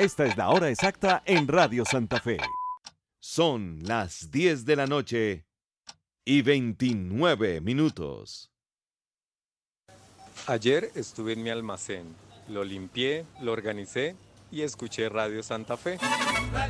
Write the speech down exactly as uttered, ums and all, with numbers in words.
Esta es la hora exacta en Radio Santa Fe. Son las diez de la noche y veintinueve minutos. Ayer estuve en mi almacén, lo limpié, lo organicé y escuché Radio Santa Fe.